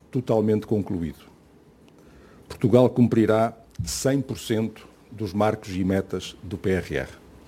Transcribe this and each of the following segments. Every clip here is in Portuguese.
totalmente concluído. Portugal cumprirá 100% dos marcos e metas do PRR.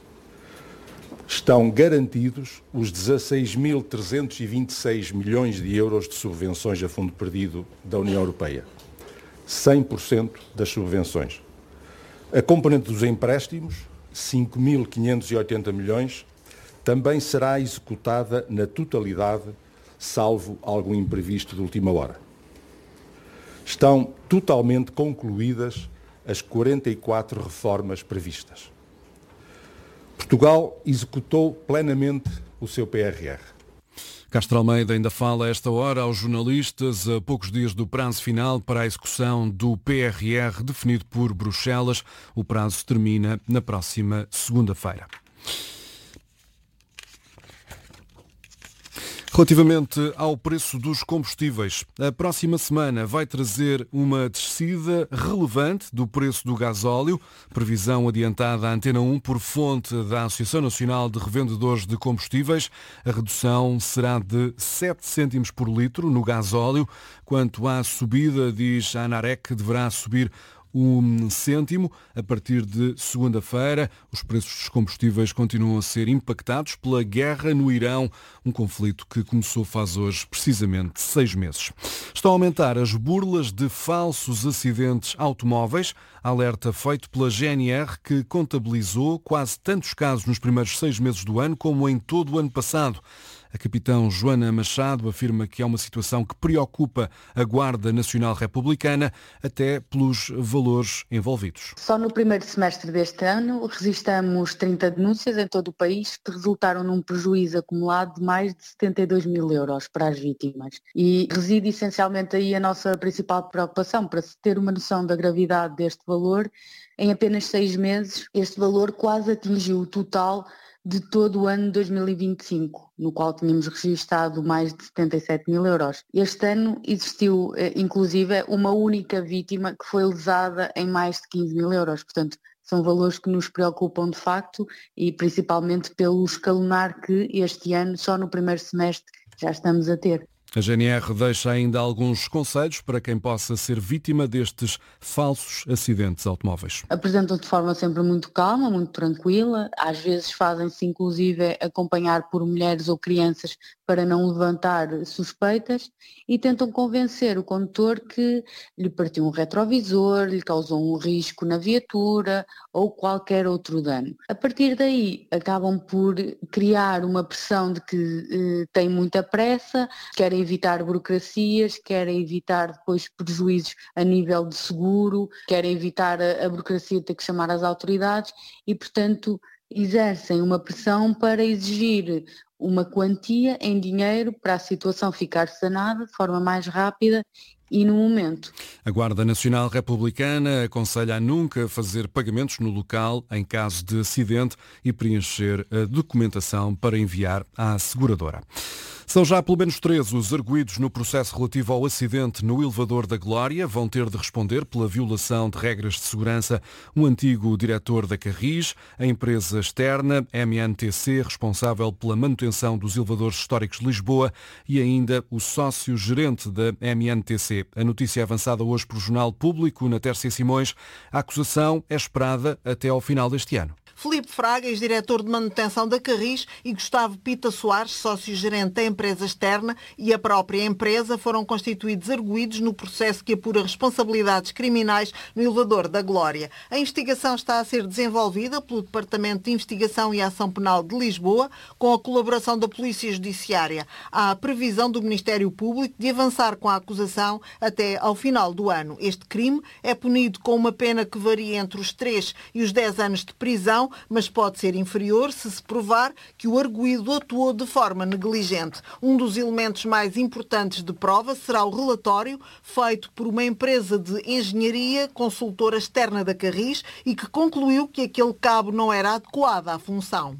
Estão garantidos os 16.326 milhões de euros de subvenções a fundo perdido da União Europeia. 100% das subvenções. A componente dos empréstimos, 5.580 milhões, também será executada na totalidade, salvo algum imprevisto de última hora. Estão totalmente concluídas as 44 reformas previstas. Portugal executou plenamente o seu PRR. Castro Almeida ainda fala a esta hora aos jornalistas a poucos dias do prazo final para a execução do PRR definido por Bruxelas. O prazo termina na próxima segunda-feira. Relativamente ao preço dos combustíveis, a próxima semana vai trazer uma descida relevante do preço do gasóleo, previsão adiantada à Antena 1 por fonte da Associação Nacional de Revendedores de Combustíveis. A redução será de 7 cêntimos por litro no gasóleo. Quanto à subida, diz a ANAREC, deverá subir 1 cêntimo. A partir de segunda-feira, os preços dos combustíveis continuam a ser impactados pela guerra no Irão, um conflito que começou faz hoje precisamente 6 meses. Estão a aumentar as burlas de falsos acidentes automóveis, alerta feito pela GNR, que contabilizou quase tantos casos nos primeiros 6 meses do ano como em todo o ano passado. A capitão Joana Machado afirma que é uma situação que preocupa a Guarda Nacional Republicana, até pelos valores envolvidos. Só no primeiro semestre deste ano registramos 30 denúncias em todo o país que resultaram num prejuízo acumulado de mais de 72 mil euros para as vítimas. E reside essencialmente aí a nossa principal preocupação. Para se ter uma noção da gravidade deste valor, em apenas 6 meses este valor quase atingiu o total de todo o ano de 2025, no qual tínhamos registado mais de 77 mil euros. Este ano existiu, inclusive, uma única vítima que foi lesada em mais de 15 mil euros. Portanto, são valores que nos preocupam de facto e principalmente pelo escalonar que este ano, só no primeiro semestre, já estamos a ter. A GNR deixa ainda alguns conselhos para quem possa ser vítima destes falsos acidentes automóveis. Apresentam-se de forma sempre muito calma, muito tranquila, às vezes fazem-se inclusive acompanhar por mulheres ou crianças para não levantar suspeitas e tentam convencer o condutor que lhe partiu um retrovisor, lhe causou um risco na viatura ou qualquer outro dano. A partir daí acabam por criar uma pressão de que têm muita pressa, querem evitar burocracias, querem evitar depois prejuízos a nível de seguro, querem evitar a burocracia de ter que chamar as autoridades e, portanto, exercem uma pressão para exigir uma quantia em dinheiro para a situação ficar sanada de forma mais rápida e no momento. A Guarda Nacional Republicana aconselha a nunca fazer pagamentos no local em caso de acidente e preencher a documentação para enviar à seguradora. São já pelo menos 13 os arguidos no processo relativo ao acidente no elevador da Glória. Vão ter de responder pela violação de regras de segurança um antigo diretor da Carris, a empresa externa MNTC, responsável pela manutenção dos elevadores históricos de Lisboa, e ainda o sócio-gerente da MNTC. A notícia é avançada hoje pelo Jornal Público, na Terça e Simões. A acusação é esperada até ao final deste ano. Filipe Fraga, ex-diretor de manutenção da Carris, e Gustavo Pita Soares, sócio-gerente da empresa externa, e a própria empresa foram constituídos arguidos no processo que apura responsabilidades criminais no elevador da Glória. A investigação está a ser desenvolvida pelo Departamento de Investigação e Ação Penal de Lisboa, com a colaboração da Polícia Judiciária. Há a previsão do Ministério Público de avançar com a acusação até ao final do ano. Este crime é punido com uma pena que varia entre os 3 e os 10 anos de prisão, mas pode ser inferior se provar que o arguido atuou de forma negligente. Um dos elementos mais importantes de prova será o relatório feito por uma empresa de engenharia consultora externa da Carris e que concluiu que aquele cabo não era adequado à função.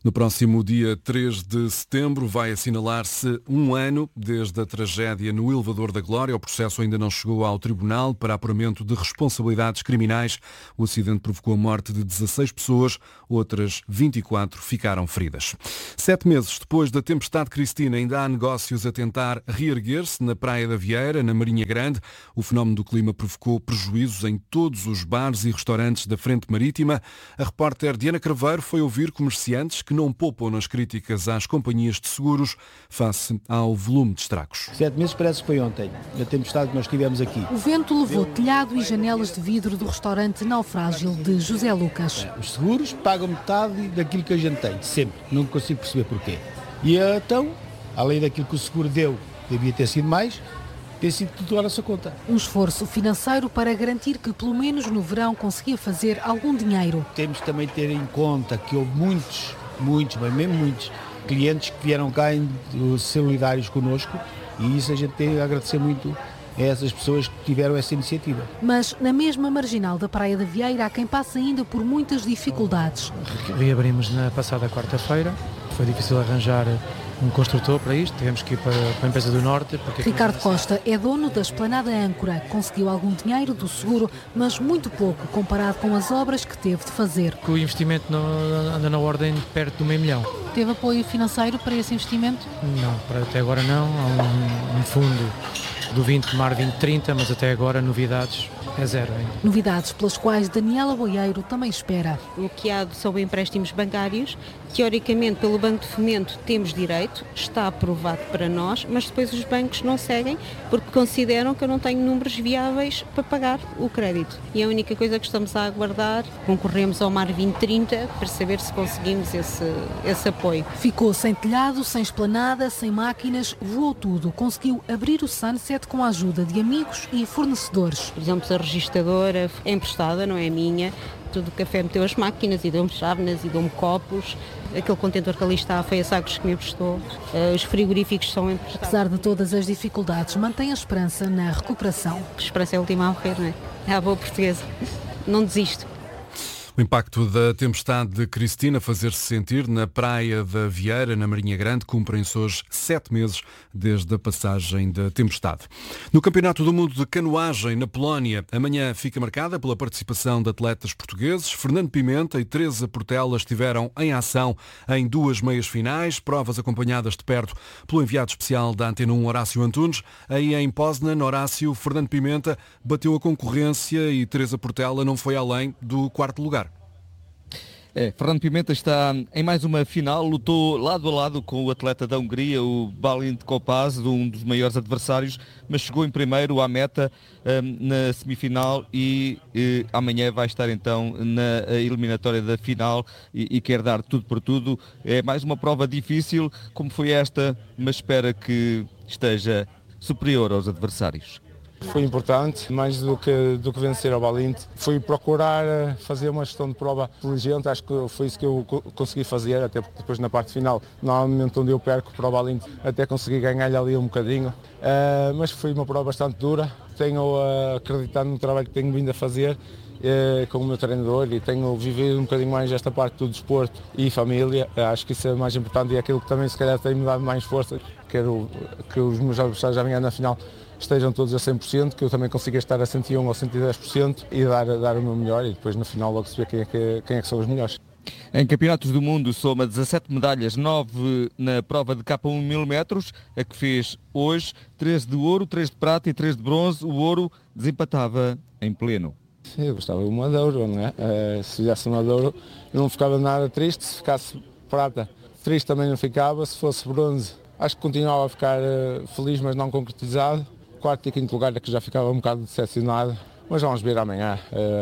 No próximo dia 3 de setembro vai assinalar-se um ano desde a tragédia no Elevador da Glória. O processo ainda não chegou ao tribunal para apuramento de responsabilidades criminais. O acidente provocou a morte de 16 pessoas, outras 24 ficaram feridas. 7 meses depois da tempestade Cristina, ainda há negócios a tentar reerguer-se na Praia da Vieira, na Marinha Grande. O fenómeno do clima provocou prejuízos em todos os bares e restaurantes da Frente Marítima. A repórter Diana Craveiro foi ouvir comerciantes que não poupam nas críticas às companhias de seguros face ao volume de estragos. 7 meses parece que foi ontem, na tempestade que nós tivemos aqui. O vento levou telhado e janelas de vidro do restaurante Naufrágil de José Lucas. Os seguros pagam metade daquilo que a gente tem, sempre. Não consigo perceber porquê. E então, além daquilo que o seguro deu, devia ter sido mais, tem sido tudo à nossa conta. Um esforço financeiro para garantir que, pelo menos no verão, conseguia fazer algum dinheiro. Temos também de ter em conta que houve muitos, mas mesmo muitos, clientes que vieram cá solidários connosco, e isso a gente tem a agradecer muito a essas pessoas que tiveram essa iniciativa. Mas na mesma marginal da Praia da Vieira há quem passe ainda por muitas dificuldades. Reabrimos na passada quarta-feira, foi difícil arranjar um construtor para isto, tivemos que ir para a empresa do Norte. Ricardo Costa é dono da Esplanada Âncora, conseguiu algum dinheiro do seguro, mas muito pouco comparado com as obras que teve de fazer. O investimento anda na ordem perto do $500 mil. Teve apoio financeiro para esse investimento? Não, até agora não, há um fundo do 20 Mar 2030, mas até agora novidades é zero ainda. Novidades pelas quais Daniela Boieiro também espera. O que há são empréstimos bancários. Teoricamente, pelo Banco de Fomento temos direito, está aprovado para nós, mas depois os bancos não seguem porque consideram que eu não tenho números viáveis para pagar o crédito. E a única coisa que estamos a aguardar, concorremos ao Mar 2030 para saber se conseguimos esse apoio. Ficou sem telhado, sem esplanada, sem máquinas, voou tudo. Conseguiu abrir o Sunset com a ajuda de amigos e fornecedores. Por exemplo, a registadora é emprestada, não é minha. Tudo o café meteu as máquinas e deu-me chávenas e deu-me copos. Aquele contentor que ali está foi a Sagres que me emprestou. Os frigoríficos são emprestados. Apesar de todas as dificuldades, mantém a esperança na recuperação. A esperança é a última a morrer, não é? É a boa portuguesa. Não desisto. O impacto da tempestade de Cristina fazer-se sentir na Praia da Vieira, na Marinha Grande, cumprem-se hoje 7 meses desde a passagem da tempestade. No Campeonato do Mundo de Canoagem, na Polónia, amanhã fica marcada pela participação de atletas portugueses. Fernando Pimenta e Teresa Portela estiveram em ação em 2 meias finais, provas acompanhadas de perto pelo enviado especial da Antena 1, Horácio Antunes. Aí em Poznan, Horácio, Fernando Pimenta bateu a concorrência e Teresa Portela não foi além do 4º lugar. Fernando Pimenta está em mais uma final, lutou lado a lado com o atleta da Hungria, o Balint Kopász, um dos maiores adversários, mas chegou em primeiro à meta na semifinal e amanhã vai estar então na eliminatória da final e quer dar tudo por tudo. É mais uma prova difícil, como foi esta, mas espera que esteja superior aos adversários. Foi importante, mais do que vencer ao Balint. Fui procurar fazer uma gestão de prova inteligente, acho que foi isso que eu consegui fazer, até porque depois na parte final, normalmente onde eu perco para o Balint, até consegui ganhar-lhe ali um bocadinho. Mas foi uma prova bastante dura, tenho acreditado no trabalho que tenho vindo a fazer com o meu treinador e tenho vivido um bocadinho mais esta parte do desporto e família. Acho que isso é mais importante e é aquilo que também se calhar tem-me dado mais força. Quero que os meus adversários amanhã na final estejam todos a 100%, que eu também consiga estar a 101% ou 110% e dar o meu melhor e depois no final logo se vê quem é que são os melhores. Em campeonatos do mundo soma 17 medalhas, 9 na prova de K1 1000 metros, a que fez hoje, 13 de ouro, 3 de prata e 3 de bronze. O ouro desempatava em pleno. Eu gostava de uma de ouro, não é? Se fizesse uma de ouro eu não ficava nada triste, se ficasse prata triste também não ficava, se fosse bronze acho que continuava a ficar feliz mas não concretizado. 4º e 5º lugar é que já ficava um bocado decepcionado, mas vamos ver amanhã.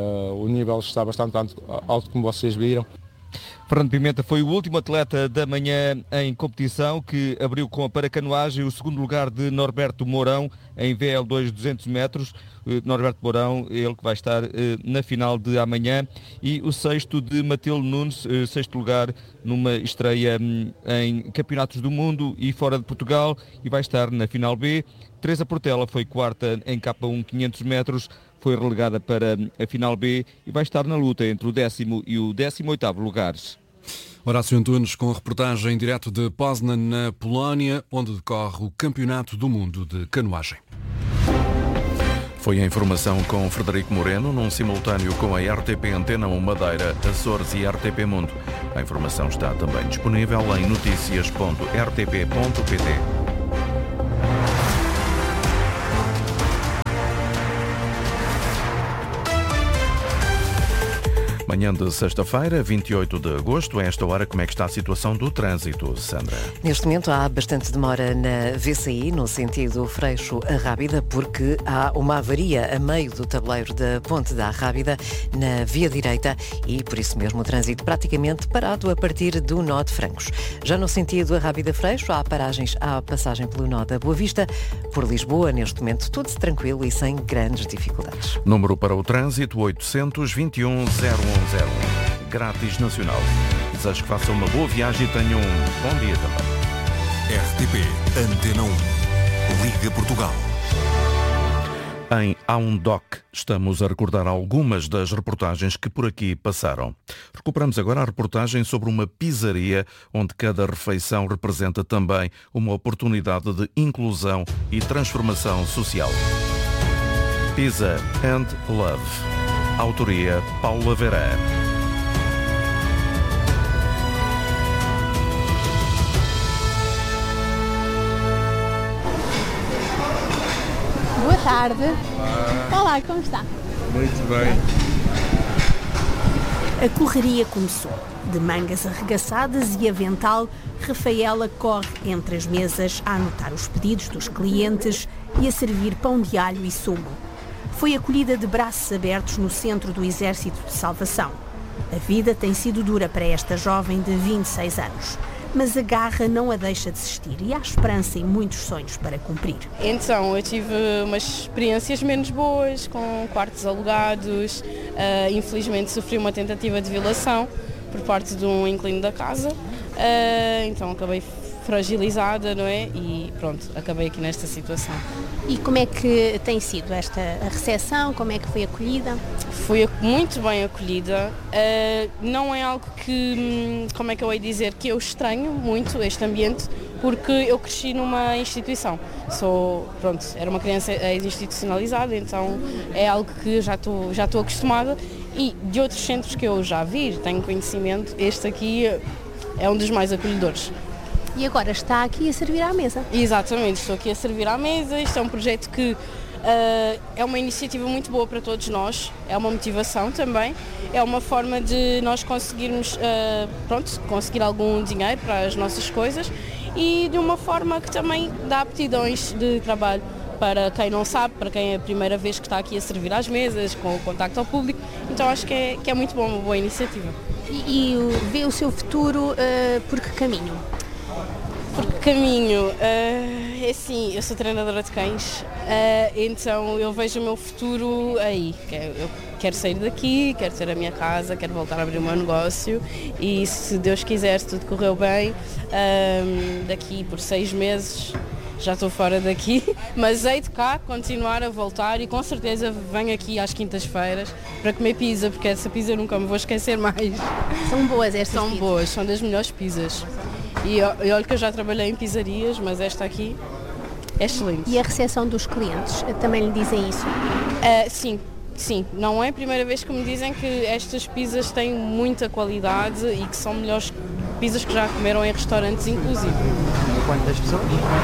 O nível está bastante alto como vocês viram. Fernando Pimenta foi o último atleta da manhã em competição, que abriu com a paracanoagem o 2º lugar de Norberto Mourão em VL2 200 metros. Norberto Mourão, ele que vai estar na final de amanhã, e o 6º de Matilde Nunes, 6º lugar numa estreia em campeonatos do mundo e fora de Portugal, e vai estar na final B. Teresa Portela foi 4ª em K1 500 metros, foi relegada para a final B e vai estar na luta entre o 10º e o 18º lugares. Horácio Antunes com a reportagem direto de Poznan, na Polónia, onde decorre o Campeonato do Mundo de Canoagem. Foi a informação com Frederico Moreno, num simultâneo com a RTP Antena 1 Madeira, Açores e RTP Mundo. A informação está também disponível em noticias.rtp.pt. Manhã de sexta-feira, 28 de agosto. A esta hora, como é que está a situação do trânsito, Sandra? Neste momento há bastante demora na VCI, no sentido Freixo-Arrábida, porque há uma avaria a meio do tabuleiro da Ponte da Arrábida, na via direita, e por isso mesmo o trânsito praticamente parado a partir do nó de Francos. Já no sentido Arrábida-Freixo, há passagem pelo nó da Boa Vista. Por Lisboa, neste momento, tudo tranquilo e sem grandes dificuldades. Número para o trânsito, 821 011. Grátis nacional. Desejo que façam uma boa viagem e tenham um bom dia também. RTP Antena 1. Liga Portugal. Em Há um Doc, estamos a recordar algumas das reportagens que por aqui passaram. Recuperamos agora a reportagem sobre uma pizzaria onde cada refeição representa também uma oportunidade de inclusão e transformação social. Pizza and Love. Autoria Paula Verã. Boa tarde. Olá, como está? Muito bem. A correria começou. De mangas arregaçadas e avental, Rafaela corre entre as mesas a anotar os pedidos dos clientes e a servir pão de alho e sumo. Foi acolhida de braços abertos no centro do Exército de Salvação. A vida tem sido dura para esta jovem de 26 anos, mas a garra não a deixa desistir e há esperança e muitos sonhos para cumprir. Então, eu tive umas experiências menos boas, com quartos alugados, infelizmente sofri uma tentativa de violação por parte de um inquilino da casa, então acabei fragilizada, não é? E pronto, acabei aqui nesta situação. E como é que tem sido esta recepção? Como é que foi acolhida? Fui muito bem acolhida. Não é algo que, como é que eu ia dizer, que eu estranho muito este ambiente, porque eu cresci numa instituição. Era uma criança institucionalizada, então é algo que já estou acostumada, e de outros centros que eu já vi, tenho conhecimento, este aqui é um dos mais acolhedores. E agora está aqui a servir à mesa? Exatamente, estou aqui a servir à mesa. Isto é um projeto que é uma iniciativa muito boa para todos nós, é uma motivação também, é uma forma de nós conseguirmos conseguir algum dinheiro para as nossas coisas, e de uma forma que também dá aptidões de trabalho para quem não sabe, para quem é a primeira vez que está aqui a servir às mesas, com o contacto ao público. Então acho que é muito bom, uma boa iniciativa. E vê o seu futuro por que caminho? Por que caminho? É assim, eu sou treinadora de cães, então eu vejo o meu futuro aí. Eu quero sair daqui, quero ter a minha casa, quero voltar a abrir o meu negócio, e se Deus quiser, se tudo correu bem, daqui por 6 meses já estou fora daqui, mas hei de cá continuar a voltar, e com certeza venho aqui às quintas-feiras para comer pizza, porque essa pizza eu nunca me vou esquecer mais. São boas estas pizzas? São boas, são das melhores pizzas. E olha que eu já trabalhei em pizzarias, mas esta aqui é excelente. E a recepção dos clientes, também lhe dizem isso? Sim. Não é a primeira vez que me dizem que estas pizzas têm muita qualidade e que são melhores pizzas que já comeram em restaurantes, inclusive. Quantas pessoas?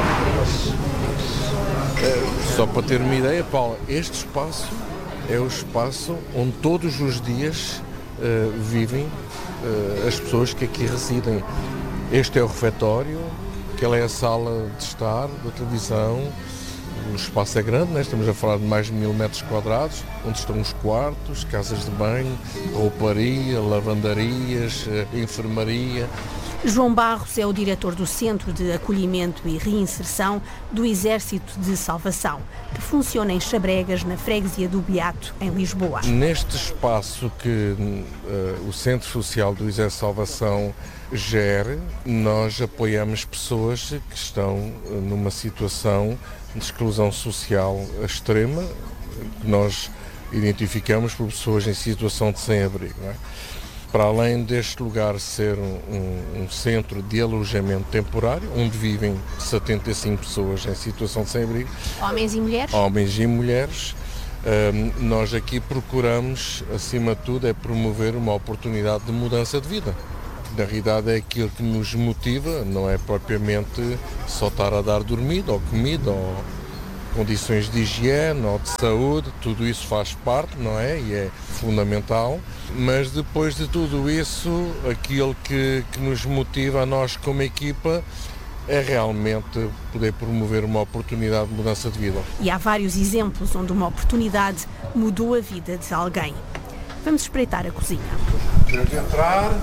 Só para ter uma ideia, Paula, este espaço é o espaço onde todos os dias vivem as pessoas que aqui residem. Este é o refeitório, aquela é a sala de estar da televisão. O espaço é grande, né? Estamos a falar de mais de 1000 metros quadrados, onde estão os quartos, casas de banho, rouparia, lavandarias, enfermaria. João Barros é o diretor do Centro de Acolhimento e Reinserção do Exército de Salvação, que funciona em Chabregas, na freguesia do Beato, em Lisboa. Neste espaço que o Centro Social do Exército de Salvação gere, nós apoiamos pessoas que estão numa situação de exclusão social extrema, que nós identificamos por pessoas em situação de sem-abrigo, não é? Para além deste lugar ser um centro de alojamento temporário, onde vivem 75 pessoas em situação de sem-abrigo. Homens e mulheres? Homens e mulheres. Nós aqui procuramos, acima de tudo, é promover uma oportunidade de mudança de vida. Na realidade é aquilo que nos motiva, não é propriamente só estar a dar dormida ou comida ou condições de higiene ou de saúde, tudo isso faz parte, não é? E é fundamental, mas depois de tudo isso, aquilo que nos motiva a nós como equipa é realmente poder promover uma oportunidade de mudança de vida. E há vários exemplos onde uma oportunidade mudou a vida de alguém. Vamos espreitar a cozinha. Vamos entrar.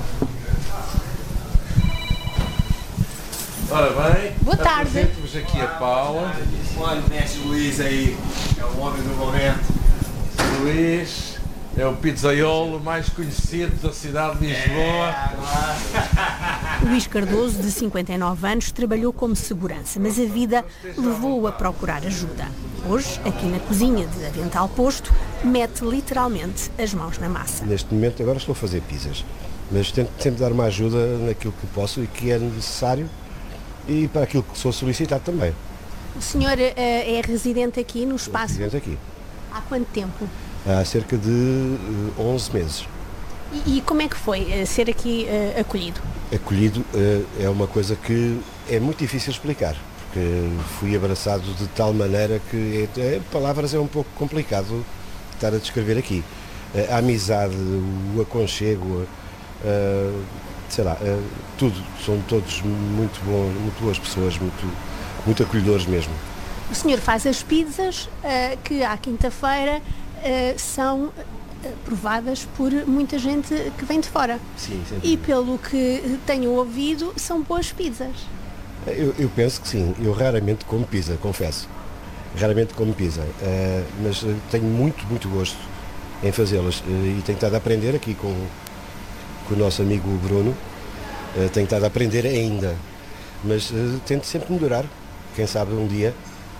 Ora bem, boa tarde. Apresento-vos aqui a Paula. Olha, o mestre Luís aí, é o homem do momento. Luís é o pizzaiolo mais conhecido da cidade de Lisboa. Luís Cardoso, de 59 anos, trabalhou como segurança, mas a vida levou-o a procurar ajuda. Hoje, aqui na cozinha de Avental Posto, mete literalmente as mãos na massa. Neste momento, agora estou a fazer pizzas, mas tento sempre dar uma ajuda naquilo que posso e que é necessário e para aquilo que sou solicitado também. O senhor é residente aqui no espaço? Residente aqui. Há quanto tempo? Há cerca de 11 meses. E como é que foi ser aqui acolhido? Acolhido é uma coisa que é muito difícil de explicar, porque fui abraçado de tal maneira que palavras é um pouco complicado estar a descrever aqui. A amizade, o aconchego, sei lá, tudo, são todos muito bons, muito boas pessoas, muito acolhedores mesmo. O senhor faz as pizzas que à quinta-feira são provadas por muita gente que vem de fora. Sim, sim. E pelo que tenho ouvido, são boas pizzas. Eu penso que sim. Eu raramente como pizza, confesso. Raramente como pizza, mas tenho muito gosto em fazê-las e tenho estado a aprender aqui com o nosso amigo Bruno. Tenho estado a aprender ainda, mas tento sempre melhorar. Quem sabe um dia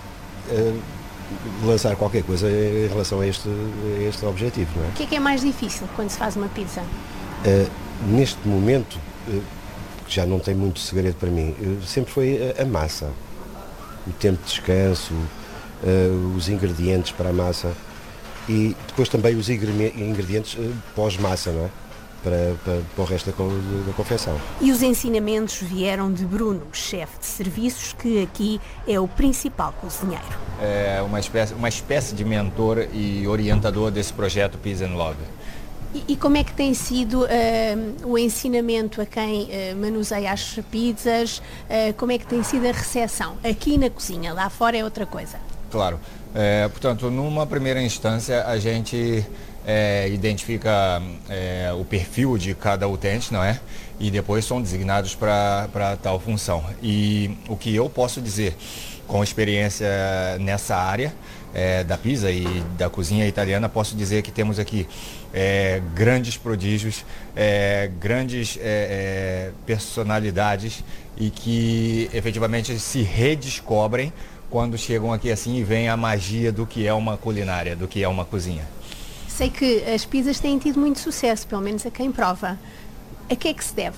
lançar qualquer coisa em relação a este objetivo, não é? O que é mais difícil quando se faz uma pizza? Neste momento, que já não tem muito segredo para mim, sempre foi a massa, o tempo de descanso, os ingredientes para a massa e depois também os ingredientes pós-massa, não é? Para o resto da confecção. E os ensinamentos vieram de Bruno, chefe de serviços, que aqui é o principal cozinheiro. É uma espécie de mentor e orientador desse projeto Pizza and Love. E como é que tem sido o ensinamento a quem manuseia as pizzas? Como é que tem sido a recepção aqui na cozinha? Lá fora é outra coisa. Claro. Portanto, numa primeira instância, a gente identifica o perfil de cada utente, não é? E depois são designados para tal função. E o que eu posso dizer com experiência nessa área da pizza e da cozinha italiana, posso dizer que temos aqui grandes prodígios, grandes personalidades e que efetivamente se redescobrem quando chegam aqui assim e veem a magia do que é uma culinária, do que é uma cozinha. Sei que as pizzas têm tido muito sucesso, pelo menos a quem prova. A que é que se deve?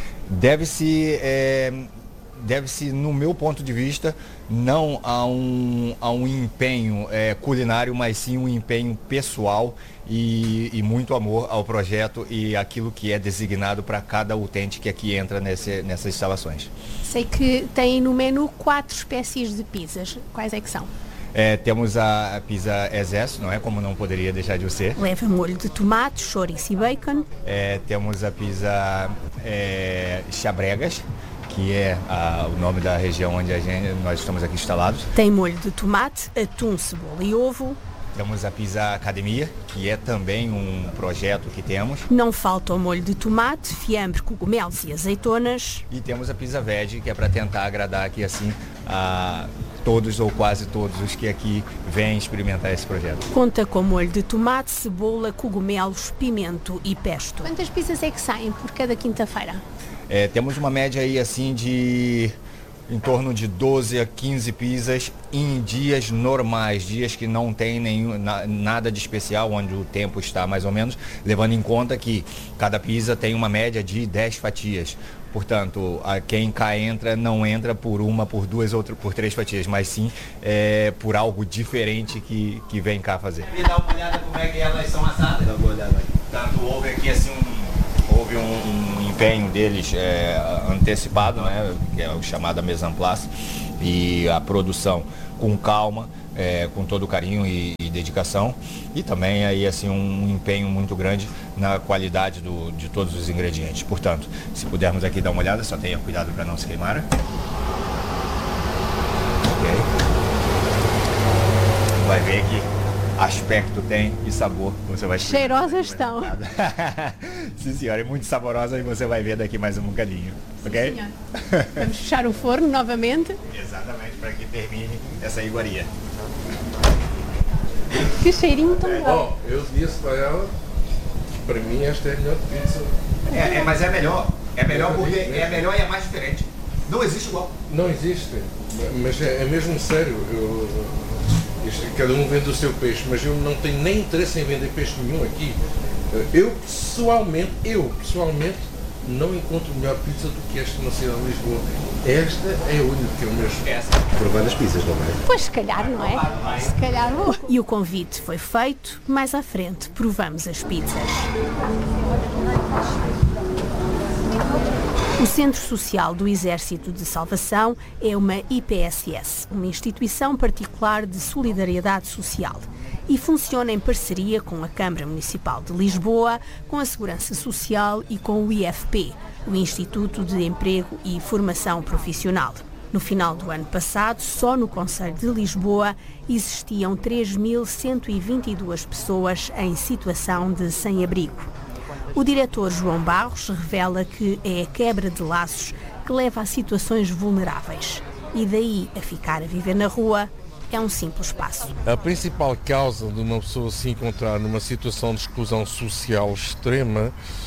Deve-se, no meu ponto de vista, não a um empenho culinário, mas sim um empenho pessoal e muito amor ao projeto e aquilo que é designado para cada utente que aqui entra nessas instalações. Sei que tem no menu 4 espécies de pizzas. Quais é que são? Temos a pizza excesso, não é? Como não poderia deixar de ser. Leva molho de tomate, chouriço e bacon. Temos a pizza Chabregas, que é o nome da região onde nós estamos aqui instalados. Tem molho de tomate, atum, cebola e ovo. Temos a pizza Academia, que é também um projeto que temos. Não falta o molho de tomate, fiambre, cogumelos e azeitonas. E temos a pizza veg, que é para tentar agradar aqui assim a todos ou quase todos os que aqui vêm experimentar esse projeto. Conta com molho de tomate, cebola, cogumelos, pimento e pesto. Quantas pizzas é que saem por cada quinta-feira? Temos uma média aí assim de em torno de 12 a 15 pizzas em dias normais, dias que não tem nada de especial, onde o tempo está mais ou menos, levando em conta que cada pizza tem uma média de 10 fatias. Portanto, quem cá entra, não entra por uma, por duas ou por 3 fatias, mas sim por algo diferente que vem cá fazer. E dá uma olhada como é que elas são assadas. Dá uma olhada aí. Portanto, houve aqui assim houve um empenho deles antecipado, né, que é o chamado mise en place, e a produção com calma, com todo carinho e dedicação, e também aí assim um empenho muito grande na qualidade de todos os ingredientes. Portanto, se pudermos aqui dar uma olhada, só tenha cuidado para não se queimar. Ok. Vai ver que aspecto tem e sabor, você vai... Cheirosas estão. Sim, senhora, é muito saborosa e você vai ver daqui mais um bocadinho, ok? Sim, vamos fechar o forno novamente. Exatamente, para que termine essa iguaria. Que cheirinho tão bom. Bom, eu disse para ela, para mim esta é a melhor pizza. Mas é melhor. É melhor porque é melhor e é mais diferente. Não existe igual. Não existe, mas é mesmo sério. Cada um vende o seu peixe, mas eu não tenho nem interesse em vender peixe nenhum aqui. Eu pessoalmente não encontro melhor pizza do que esta na cidade de Lisboa. Esta é a única que eu mesmo. Provar as pizzas, não é? Pois, se calhar, não é? Se calhar vou. E o convite foi feito, mais à frente provamos as pizzas. O Centro Social do Exército de Salvação é uma IPSS, uma instituição particular de solidariedade social, e funciona em parceria com a Câmara Municipal de Lisboa, com a Segurança Social e com o IFP, o Instituto de Emprego e Formação Profissional. No final do ano passado, só no concelho de Lisboa, existiam 3.122 pessoas em situação de sem-abrigo. O diretor João Barros revela que é a quebra de laços que leva a situações vulneráveis. E daí a ficar a viver na rua é um simples passo. A principal causa de uma pessoa se encontrar numa situação de exclusão social extrema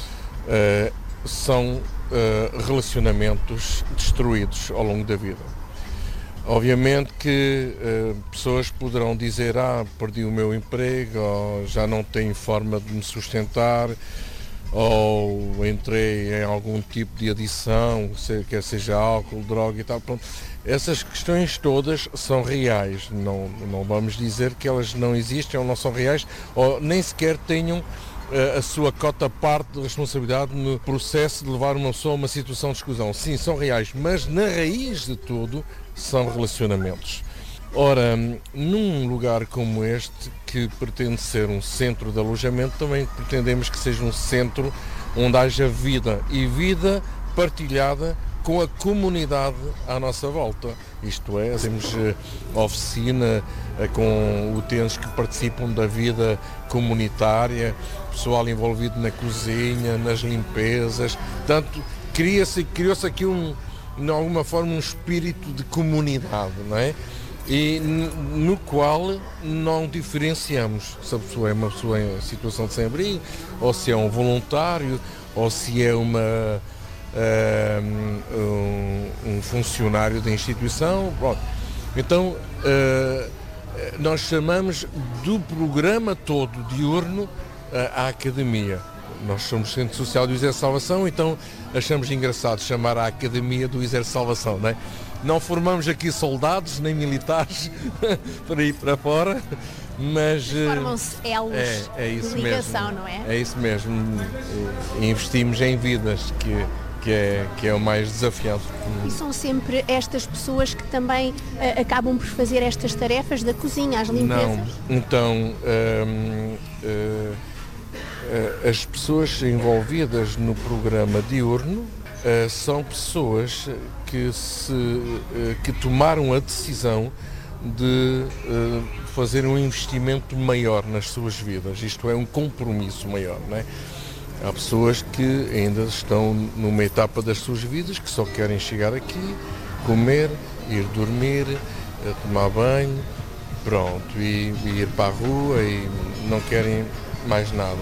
são relacionamentos destruídos ao longo da vida. Obviamente que pessoas poderão dizer, perdi o meu emprego, ou já não tenho forma de me sustentar, ou entrei em algum tipo de adição, quer seja álcool, droga e tal. Pronto. Essas questões todas são reais, não vamos dizer que elas não existem ou não são reais, ou nem sequer tenham a sua cota parte de responsabilidade no processo de levar uma pessoa a uma situação de exclusão. Sim, são reais, mas na raiz de tudo são relacionamentos. Ora, num lugar como este, que pretende ser um centro de alojamento, também pretendemos que seja um centro onde haja vida, e vida partilhada com a comunidade à nossa volta. Isto é, temos oficina com utentes que participam da vida comunitária, pessoal envolvido na cozinha, nas limpezas. Portanto, criou-se aqui de alguma forma um espírito de comunidade, não é? E no qual não diferenciamos se a pessoa é uma pessoa em situação de sem-abrigo, ou se é um voluntário, ou se é um funcionário da instituição. Pronto. Então, nós chamamos do programa todo diurno a academia. Nós somos Centro Social do Exército de Salvação, então achamos engraçado chamar a Academia do Exército de Salvação, não é? Não formamos aqui soldados nem militares para ir para fora, mas formam-se elos de ligação, mesmo, não é? É isso mesmo. E investimos em vidas, que é o mais desafiante. E são sempre estas pessoas que também acabam por fazer estas tarefas da cozinha, as limpezas? Não, então as pessoas envolvidas no programa diurno são pessoas que tomaram a decisão de fazer um investimento maior nas suas vidas, isto é, um compromisso maior, não é? Há pessoas que ainda estão numa etapa das suas vidas que só querem chegar aqui, comer, ir dormir, tomar banho, pronto, e ir para a rua e não querem mais nada.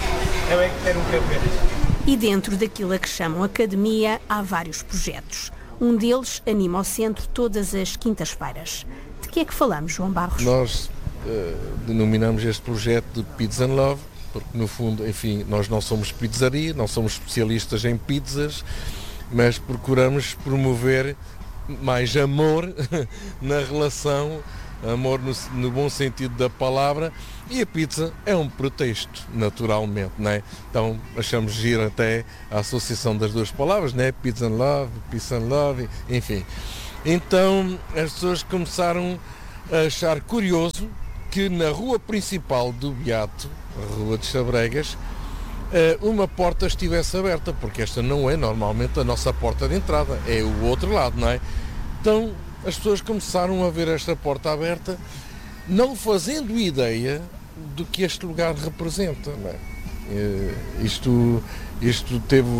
E dentro daquilo a que chamam academia há vários projetos. Um deles anima o centro todas as quintas-feiras. De que é que falamos, João Barros? Nós denominamos este projeto de Pizza and Love, porque no fundo, enfim, nós não somos pizzaria, não somos especialistas em pizzas, mas procuramos promover mais amor na relação, amor no bom sentido da palavra, e a pizza é um pretexto, naturalmente, não é? Então achamos giro até a associação das duas palavras, não é? Pizza and Love, enfim. Então as pessoas começaram a achar curioso que na rua principal do Beato, a Rua de Sabregas, uma porta estivesse aberta, porque esta não é normalmente a nossa porta de entrada, é o outro lado, não é? Então as pessoas começaram a ver esta porta aberta, não fazendo ideia do que este lugar representa, não é? Isto teve,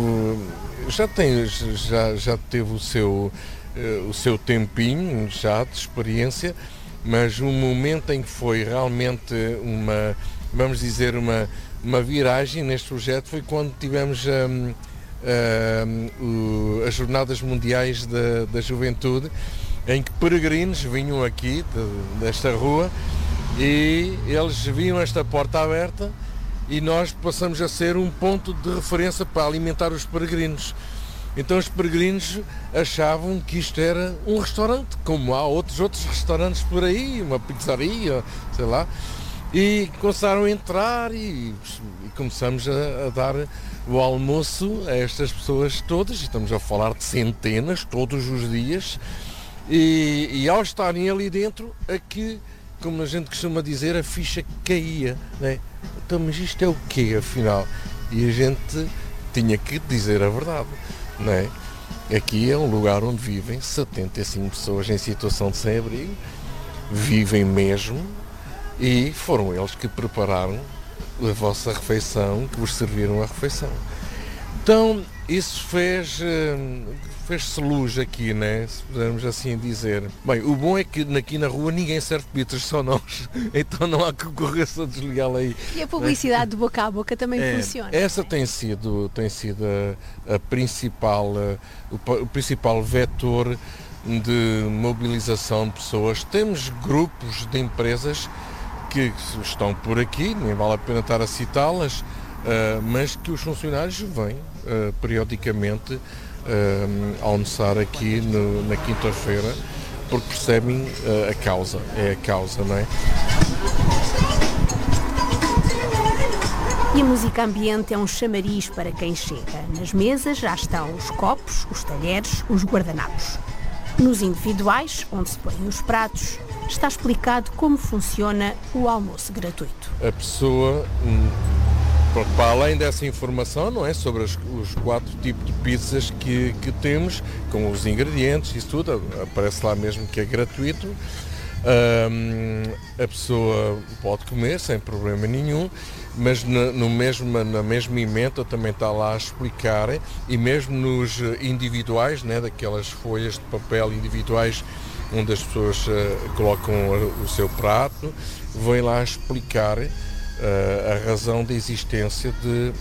já teve o seu tempinho já de experiência, mas um momento em que foi realmente uma viragem neste projeto foi quando tivemos as Jornadas Mundiais da Juventude, em que peregrinos vinham aqui desta rua e eles viam esta porta aberta e nós passamos a ser um ponto de referência para alimentar os peregrinos. Então os peregrinos achavam que isto era um restaurante, como há outros restaurantes por aí, uma pizzaria, sei lá, e começaram a entrar e começamos a dar o almoço a estas pessoas todas, estamos a falar de centenas todos os dias, e ao estarem ali dentro, aqui, como a gente costuma dizer, a ficha caía, né? Então, mas isto é o quê, afinal? E a gente tinha que dizer a verdade, não é? Aqui é um lugar onde vivem 75 pessoas em situação de sem-abrigo, vivem mesmo, e foram eles que prepararam a vossa refeição, que vos serviram a refeição. Então, isso fez-se luz aqui, né? Se pudermos assim dizer. Bem, o bom é que aqui na rua ninguém serve pizzas, só nós. Então não há concorrência a desligá-la aí. E a publicidade de boca a boca também funciona. Essa tem sido a principal, o principal vetor de mobilização de pessoas. Temos grupos de empresas que estão por aqui, nem vale a pena estar a citá-las, mas que os funcionários vêm periodicamente almoçar aqui na quinta-feira, porque percebem a causa, não é? E a música ambiente é um chamariz para quem chega. Nas mesas já estão os copos, os talheres, os guardanapos. Nos individuais, onde se põem os pratos, está explicado como funciona o almoço gratuito. A pessoa, para além dessa informação, não é, sobre os 4 tipos de pizzas que temos, com os ingredientes, isso tudo, aparece lá mesmo que é gratuito, a pessoa pode comer sem problema nenhum, mas na mesma emenda também está lá a explicar, e mesmo nos individuais, né, daquelas folhas de papel individuais onde as pessoas colocam o seu prato, vem lá explicar a razão da existência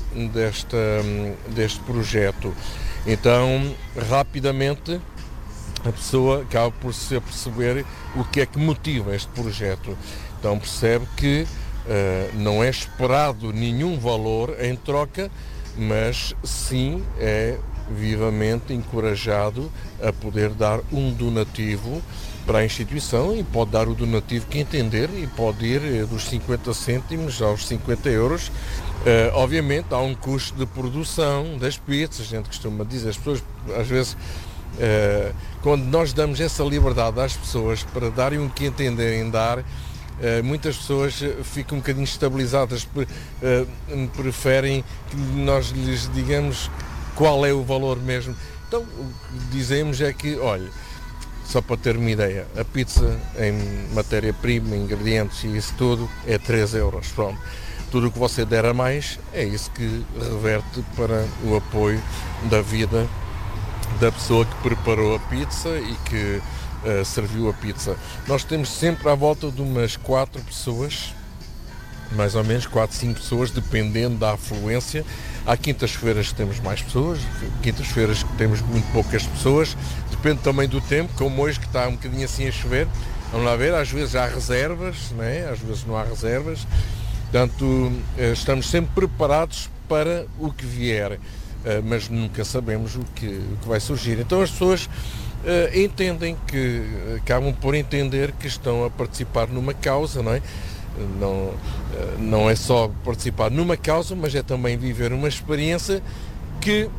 deste projeto. Então, rapidamente, a pessoa acaba por se perceber o que é que motiva este projeto. Então percebe que não é esperado nenhum valor em troca, mas sim é vivamente encorajado a poder dar um donativo para a instituição, e pode dar o donativo que entender, e pode ir dos 50 cêntimos aos 50 euros. Obviamente há um custo de produção das pizzas, a gente costuma dizer, as pessoas às vezes, quando nós damos essa liberdade às pessoas para darem o que entenderem dar, muitas pessoas ficam um bocadinho estabilizadas, preferem que nós lhes digamos qual é o valor mesmo. Então, o que dizemos é que, olha, só para ter uma ideia, a pizza em matéria-prima, ingredientes e isso tudo é 3 euros. Pronto. Tudo o que você der a mais é isso que reverte para o apoio da vida da pessoa que preparou a pizza e que serviu a pizza. Nós temos sempre à volta de umas 4 pessoas, mais ou menos 4, 5 pessoas, dependendo da afluência. Há quintas-feiras que temos mais pessoas, quintas-feiras que temos muito poucas pessoas, depende também do tempo, como hoje que está um bocadinho assim a chover. Vamos lá ver, às vezes há reservas, né? Às vezes não há reservas. Portanto, estamos sempre preparados para o que vier, mas nunca sabemos o que vai surgir. Então as pessoas entendem acabam por entender que estão a participar numa causa, não é? Não é só participar numa causa, mas é também viver uma experiência que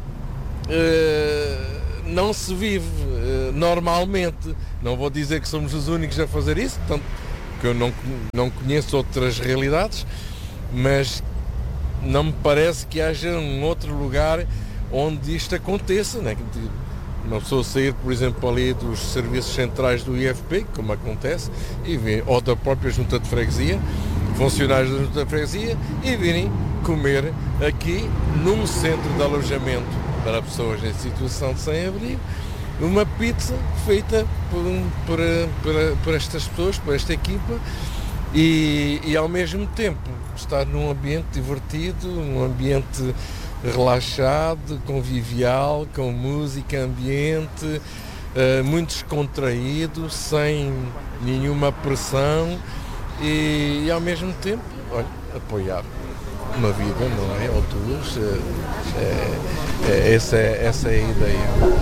não se vive normalmente. Não vou dizer que somos os únicos a fazer isso, tanto que eu não conheço outras realidades, mas não me parece que haja um outro lugar onde isto aconteça, né? Uma pessoa sair, por exemplo, ali dos serviços centrais do IFP, como acontece, ou da própria Junta de Freguesia, funcionários da Junta de Freguesia, e virem comer aqui num centro de alojamento para pessoas em situação de sem-abrigo, uma pizza feita por estas pessoas, por esta equipa, e ao mesmo tempo estar num ambiente divertido, num ambiente relaxado, convivial, com música, ambiente, muito descontraído, sem nenhuma pressão e ao mesmo tempo, olha, apoiar uma vida, não é? Ou duas, essa é a ideia.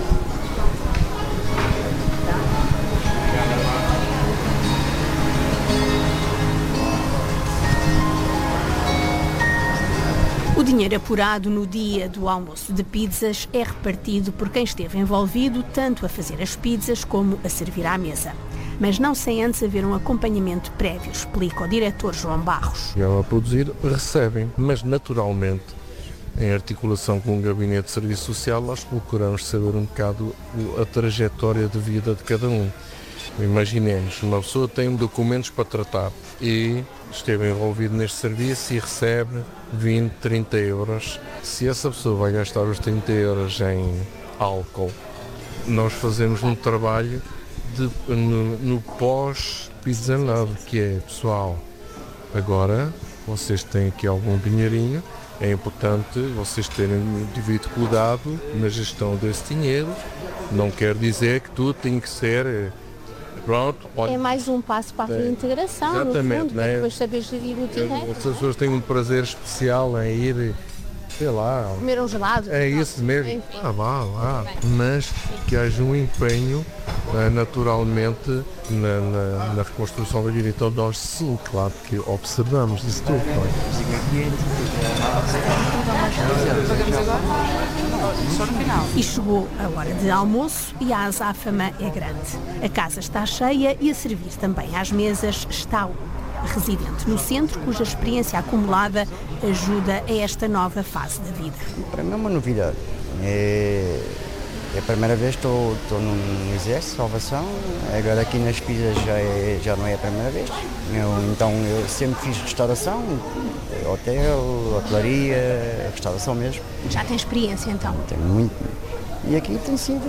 O dinheiro apurado no dia do almoço de pizzas é repartido por quem esteve envolvido tanto a fazer as pizzas como a servir à mesa. Mas não sem antes haver um acompanhamento prévio, explica o diretor João Barros. Chegam a produzir, recebem, mas naturalmente, em articulação com o Gabinete de Serviço Social, nós procuramos saber um bocado a trajetória de vida de cada um. Imaginemos, uma pessoa tem documentos para tratar e esteve envolvido neste serviço e recebe 20, 30 euros. Se essa pessoa vai gastar os 30 euros em álcool, nós fazemos um trabalho no pós-Pizza Love, que é, pessoal, agora vocês têm aqui algum dinheirinho, é importante vocês terem um devido cuidado na gestão desse dinheiro. Não quer dizer que tudo tem que ser... Pronto, é mais um passo para a reintegração, exatamente, no fundo, né? Depois saber gerir o dinheiro. As pessoas têm um prazer especial em ir, sei lá... Comer um gelado. É isso mesmo. Vá. Mas que haja um empenho, naturalmente, na reconstrução da vida. Então nós sim, claro que observamos isso tudo. E chegou a hora de almoço e a azáfama é grande. A casa está cheia e a servir também às mesas está o residente no centro, cuja experiência acumulada ajuda a esta nova fase da vida. Para mim é uma novidade. É a primeira vez que estou no Exército, Salvação. Agora aqui nas pizzas já não é a primeira vez. Eu sempre fiz restauração, hotel, hotelaria, restauração mesmo. Já tem experiência então? Tenho muito. E aqui tem sido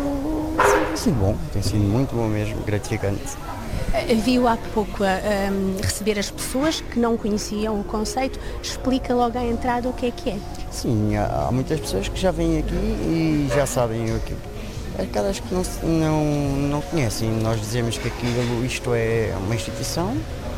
bom, tem sido muito bom mesmo, gratificante. Viu há pouco a receber as pessoas que não conheciam o conceito. Explica logo à entrada o que é. Sim, há muitas pessoas que já vêm aqui e já sabem o que. Há aquelas que não conhecem. Nós dizemos que isto é uma instituição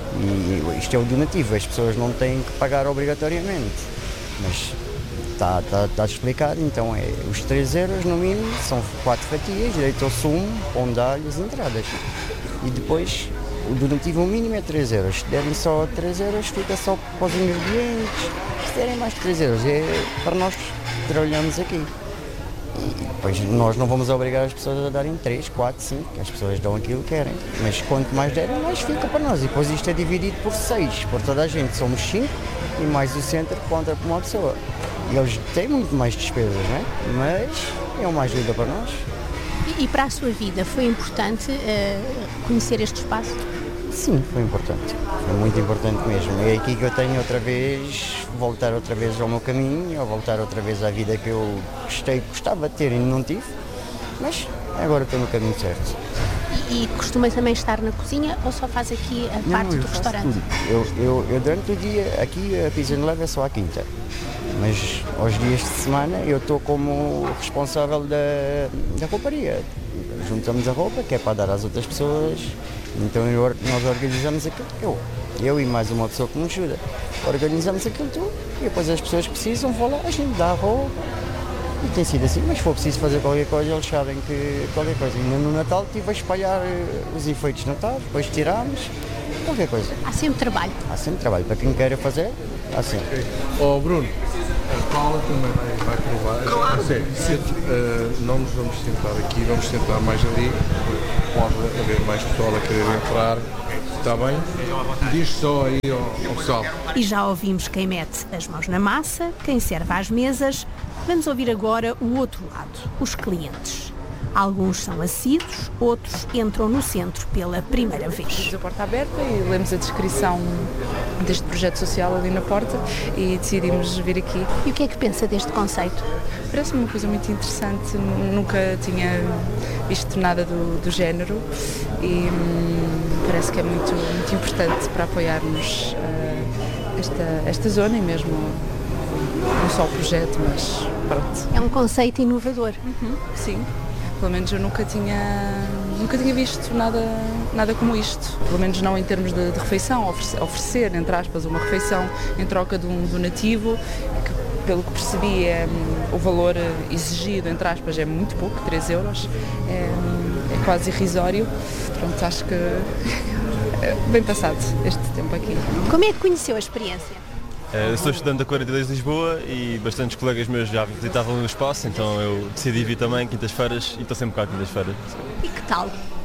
e isto é o donativo. As pessoas não têm que pagar obrigatoriamente. Mas está explicado, então é os 3 euros no mínimo, são 4 fatias, direito ao sumo, pão de alho e as entradas. E depois o donativo mínimo é 3 euros. Se derem só 3 euros, fica só para os ingredientes. Se derem mais de 3 euros, é para nós que trabalhamos aqui. E depois nós não vamos obrigar as pessoas a darem 3, 4, 5, as pessoas dão aquilo que querem. Mas quanto mais derem, mais fica para nós. E depois isto é dividido por 6, por toda a gente. Somos 5 e mais o centro conta por uma pessoa. E eles têm muito mais despesas, não é? Mas é uma ajuda para nós. E para a sua vida foi importante conhecer este espaço? Sim, foi importante. Foi muito importante mesmo. É aqui que eu tenho voltar outra vez ao meu caminho, ou voltar outra vez à vida que eu gostava de ter e não tive. Mas agora estou no caminho certo. E costuma também estar na cozinha ou só faz aqui a parte do restaurante? Eu durante o dia, aqui a Pizza Love é só à quinta. Mas aos dias de semana eu estou como responsável da rouparia. Juntamos a roupa, que é para dar às outras pessoas, então nós organizamos aquilo. Eu e mais uma pessoa que nos ajuda. Organizamos aquilo tudo e depois as pessoas que precisam vão lá, a gente dá a roupa. E tem sido assim, mas se for preciso fazer qualquer coisa, eles sabem que qualquer coisa. Ainda no Natal estive a espalhar os efeitos de Natal, depois tirámos, qualquer coisa. Há sempre trabalho. Há sempre trabalho, para quem queira fazer, há sempre. Bruno, a Paula também vai provar. Claro. Não nos vamos sentar aqui, vamos sentar mais ali. Pode haver mais pessoal a querer entrar. Está bem? Diz só aí ao pessoal. E já ouvimos quem mete as mãos na massa, quem serve às mesas. Vamos ouvir agora o outro lado, os clientes. Alguns são assíduos, outros entram no centro pela primeira vez. Temos a porta aberta e lemos a descrição deste projeto social ali na porta e decidimos vir aqui. E o que é que pensa deste conceito? Parece-me uma coisa muito interessante, nunca tinha visto nada do género e parece que é muito importante para apoiarmos esta zona e mesmo não só o projeto, mas pronto. É um conceito inovador. Sim. Pelo menos eu nunca tinha visto nada como isto. Pelo menos não em termos de refeição, oferecer, entre aspas, uma refeição em troca de um donativo, que pelo que percebi o valor exigido, entre aspas, é muito pouco, 3 euros, é quase irrisório. Pronto, acho que é bem passado este tempo aqui. Como é que conheceu a experiência? Sou estudante da 42 de Lisboa e bastantes colegas meus já visitavam o espaço, então eu decidi vir também quintas-feiras e estou sempre cá quintas-feiras. E que tal?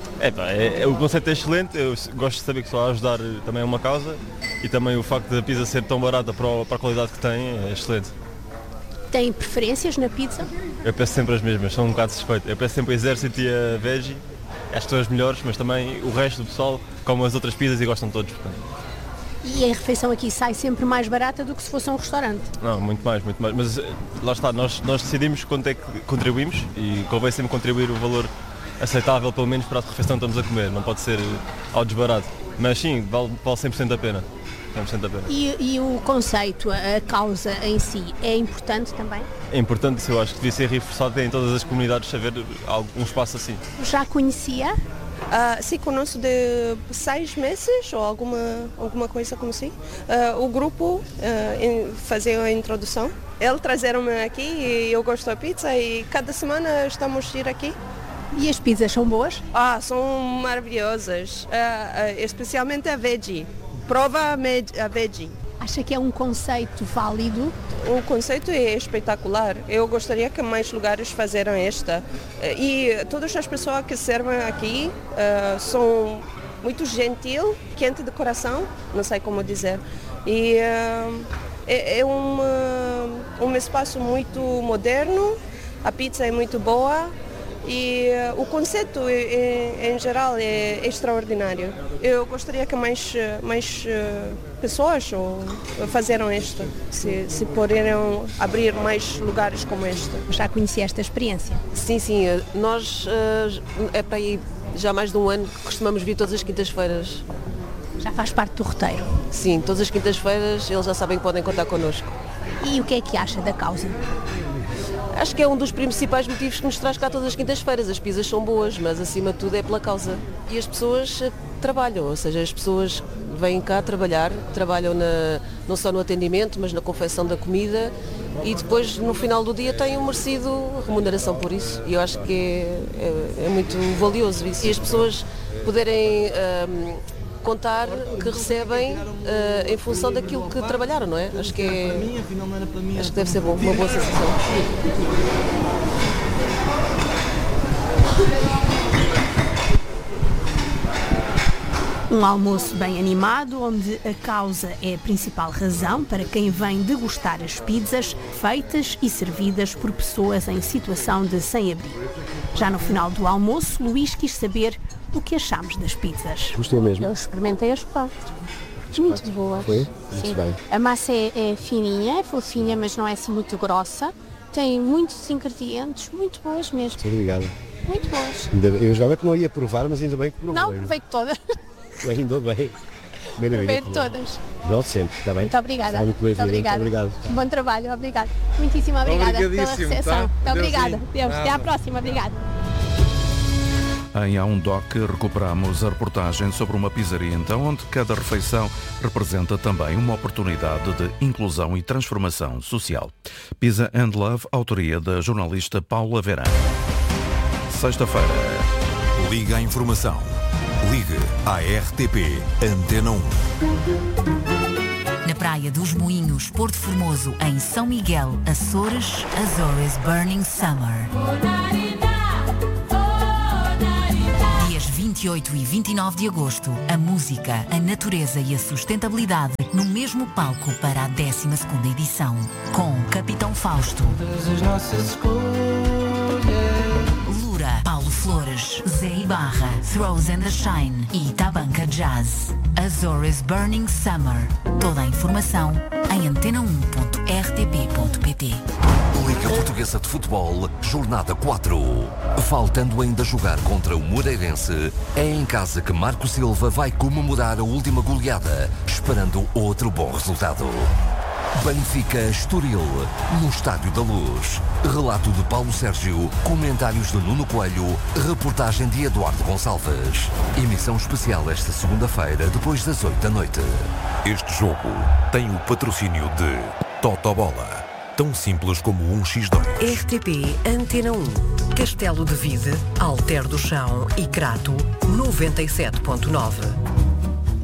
O conceito é excelente, eu gosto de saber que estou a ajudar também a uma causa e também o facto da pizza ser tão barata para a qualidade que tem é excelente. Tem preferências na pizza? Eu peço sempre as mesmas, sou um bocado suspeito. Eu peço sempre a Exército e a Veggie, acho que são as melhores, mas também o resto do pessoal come as outras pizzas e gostam todos. Portanto. E a refeição aqui sai sempre mais barata do que se fosse um restaurante? Não, muito mais. Mas lá está, nós decidimos quanto é que contribuímos e convém sempre contribuir o valor aceitável, pelo menos para a refeição que estamos a comer. Não pode ser ao desbarato. Mas sim, vale 100% a pena. 100% a pena. E o conceito, a causa em si, é importante também? É importante, eu acho que devia ser reforçado em todas as comunidades haver um espaço assim. Já conhecia? Sim, conosco de 6 meses ou alguma coisa como assim. O grupo fazia a introdução. Eles trazeram-me aqui e eu gosto da pizza e cada semana estamos a ir aqui. E as pizzas são boas? São maravilhosas, especialmente a veggie. Prova a veggie. Acha que é um conceito válido? O conceito é espetacular. Eu gostaria que mais lugares fizeram esta. E todas as pessoas que servem aqui são muito gentil, quente de coração, não sei como dizer. E é um espaço muito moderno, a pizza é muito boa. E o conceito em geral é extraordinário. Eu gostaria que mais pessoas fizeram isto, se poderiam abrir mais lugares como este. Já conheci esta experiência? Sim, nós é para aí já mais de um ano que costumamos vir todas as quintas-feiras. Já faz parte do roteiro? Sim, todas as quintas-feiras eles já sabem que podem contar connosco. E o que é que acha da causa? Acho que é um dos principais motivos que nos traz cá todas as quintas-feiras. As pizzas são boas, mas acima de tudo é pela causa. E as pessoas trabalham, ou seja, as pessoas vêm cá trabalhar, trabalham não só no atendimento, mas na confecção da comida e depois no final do dia têm merecido remuneração por isso. E eu acho que é muito valioso isso. E as pessoas poderem contar que recebem em função daquilo que trabalharam, não é? Acho que deve ser bom, uma boa sensação. Um almoço bem animado, onde a causa é a principal razão para quem vem degustar as pizzas feitas e servidas por pessoas em situação de sem-abrigo. Já no final do almoço, Luís quis saber o que achamos das pizzas. Gostei mesmo. Eu experimentei as 4. Muito boas. Foi? Sim. Muito bem. A massa é fininha, é fofinha, mas não é assim muito grossa. Tem muitos ingredientes, muito boas mesmo. Muito obrigado. Muito boas. Eu jogava que não ia provar, mas ainda bem que provou. Não, provei todas. Ainda bem. Maravilha. Ver todas. Volte sempre, está bem? Muito obrigada. Muito bem, obrigada. Muito obrigado. Bom trabalho, obrigado. Muitíssimo obrigada pela Obrigadíssimo, recepção. tá? Muito obrigada. Deusinho. Deus, até à próxima. Obrigada. Em A1Doc recuperamos a reportagem sobre uma pizzaria, então, onde cada refeição representa também uma oportunidade de inclusão e transformação social. Pizza and Love, autoria da jornalista Paula Verã. Sexta-feira. Liga à informação. Ligue à RTP Antena 1. Na Praia dos Moinhos, Porto Formoso, em São Miguel, Açores, Azores Burning Summer. 28 e 29 de agosto, a música, a natureza e a sustentabilidade no mesmo palco para a 12ª edição, com Capitão Fausto, Lura, Paulo Flores, Zé Ibarra, Throws and the Shine e Tabanca Jazz. Azores Burning Summer. Toda a informação em antena1.rtp.pt. Liga Portuguesa de Futebol, Jornada 4. Faltando ainda jogar contra o Moreirense, é em casa que Marco Silva vai comemorar a última goleada, esperando outro bom resultado. Benfica Estoril, no Estádio da Luz. Relato de Paulo Sérgio, comentários de Nuno Coelho, reportagem de Eduardo Gonçalves. Emissão especial esta segunda-feira, depois das 8 da noite. Este jogo tem o patrocínio de Totobola. Tão simples como 1x2. RTP Antena 1. Castelo de Vide, Alter do Chão e Crato, 97.9.